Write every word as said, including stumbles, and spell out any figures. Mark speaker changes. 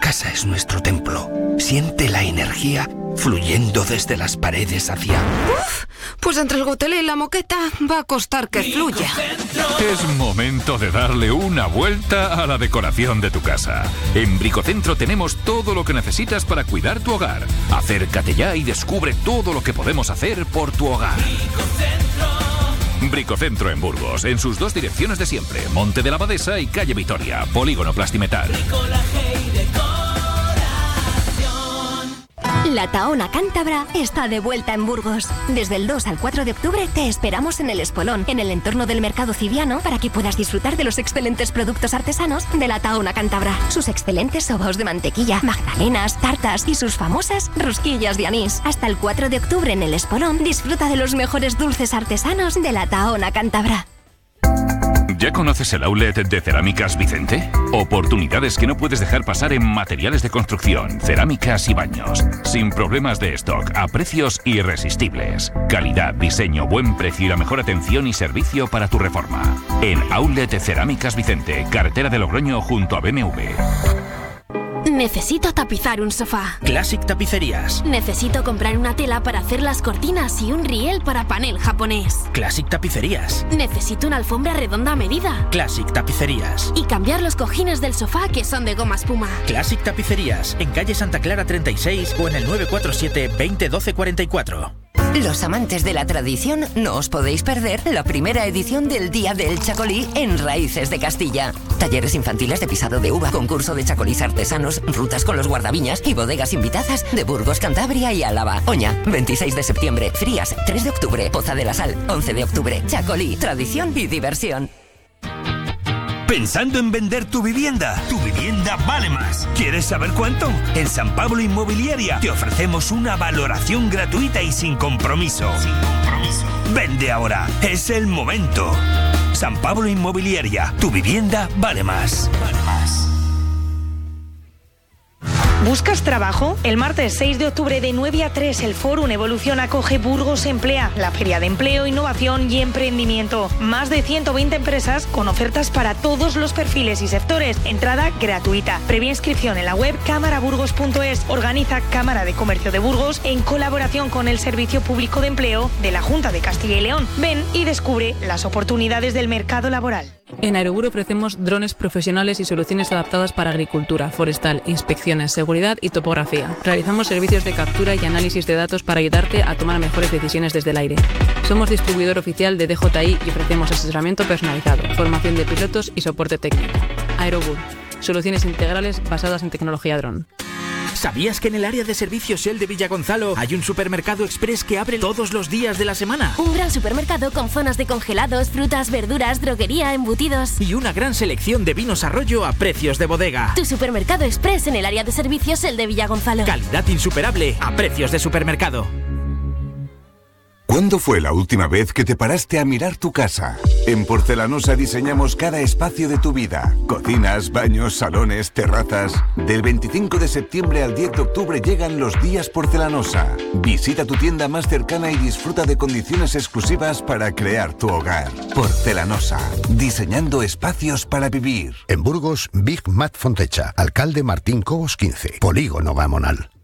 Speaker 1: casa es nuestro templo. Siente la energía fluyendo desde las paredes hacia...
Speaker 2: Uf, pues entre el gotelé y la moqueta va a costar que fluya.
Speaker 3: Es momento de darle una vuelta a la decoración de tu casa. En Bricocentro tenemos todo lo que necesitas para cuidar tu hogar. Acércate ya y descubre todo lo que podemos hacer por tu hogar. Bricocentro en Burgos, en sus dos direcciones de siempre, Monte de la Abadesa y Calle Vitoria, Polígono Plastimetal.
Speaker 4: La Tahona Cántabra está de vuelta en Burgos. Desde el dos al cuatro de octubre te esperamos en el Espolón, en el entorno del Mercado Civiano, para que puedas disfrutar de los excelentes productos artesanos de la Tahona Cántabra. Sus excelentes sobaos de mantequilla, magdalenas, tartas y sus famosas rosquillas de anís. Hasta el cuatro de octubre en el Espolón disfruta de los mejores dulces artesanos de la Tahona Cántabra.
Speaker 3: ¿Ya conoces el outlet de Cerámicas Vicente? Oportunidades que no puedes dejar pasar en materiales de construcción, cerámicas y baños. Sin problemas de stock, a precios irresistibles. Calidad, diseño, buen precio y la mejor atención y servicio para tu reforma. En Outlet Cerámicas Vicente, carretera de Logroño junto a B M W.
Speaker 5: Necesito tapizar un sofá.
Speaker 6: Classic Tapicerías.
Speaker 5: Necesito comprar una tela para hacer las cortinas y un riel para panel japonés.
Speaker 6: Classic Tapicerías.
Speaker 5: Necesito una alfombra redonda a medida.
Speaker 6: Classic Tapicerías.
Speaker 5: Y cambiar los cojines del sofá que son de goma espuma.
Speaker 6: Classic Tapicerías, en calle Santa Clara treinta y seis o en el nueve cuatro siete, veinte, doce, cuarenta y cuatro.
Speaker 7: Los amantes de la tradición no os podéis perder la primera edición del Día del Chacolí en Raíces de Castilla. Talleres infantiles de pisado de uva, concurso de chacolís artesanos, rutas con los guardaviñas y bodegas invitadas de Burgos, Cantabria y Álava. Oña, veintiséis de septiembre, Frías, tres de octubre, Poza de la Sal, once de octubre. Chacolí, tradición y diversión.
Speaker 1: ¿Pensando en vender tu vivienda? Tu vivienda vale más. ¿Quieres saber cuánto? En San Pablo Inmobiliaria te ofrecemos una valoración gratuita y sin compromiso. Sin compromiso. Vende ahora. Es el momento. San Pablo Inmobiliaria. Tu vivienda vale más. Vale más.
Speaker 8: ¿Buscas trabajo? El martes seis de octubre de nueve a tres el Fórum Evolución acoge Burgos Emplea, la feria de empleo, innovación y emprendimiento. Más de ciento veinte empresas con ofertas para todos los perfiles y sectores. Entrada gratuita. Previa inscripción en la web cámara burgos punto es. Organiza Cámara de Comercio de Burgos en colaboración con el Servicio Público de Empleo de la Junta de Castilla y León. Ven y descubre las oportunidades del mercado laboral.
Speaker 9: En Aerobur ofrecemos drones profesionales y soluciones adaptadas para agricultura, forestal, inspecciones, seguridad y topografía. Realizamos servicios de captura y análisis de datos para ayudarte a tomar mejores decisiones desde el aire. Somos distribuidor oficial de D J I y ofrecemos asesoramiento personalizado, formación de pilotos y soporte técnico. Aerobur, soluciones integrales basadas en tecnología dron.
Speaker 6: ¿Sabías que en el área de servicios Shell de Villagonzalo hay un supermercado express que abre todos los días de la semana?
Speaker 5: Un gran supermercado con zonas de congelados, frutas, verduras, droguería, embutidos.
Speaker 6: Y una gran selección de vinos Arroyo a precios de bodega.
Speaker 5: Tu supermercado express en el área de servicios Shell de Villagonzalo.
Speaker 6: Calidad insuperable a precios de supermercado.
Speaker 10: ¿Cuándo fue la última vez que te paraste a mirar tu casa? En Porcelanosa diseñamos cada espacio de tu vida. Cocinas, baños, salones, terrazas. Del veinticinco de septiembre al diez de octubre llegan los días Porcelanosa. Visita tu tienda más cercana y disfruta de condiciones exclusivas para crear tu hogar. Porcelanosa, diseñando espacios para vivir.
Speaker 11: En Burgos, Big Mat Fontecha, alcalde Martín Cobos quince, Polígono Gamonal.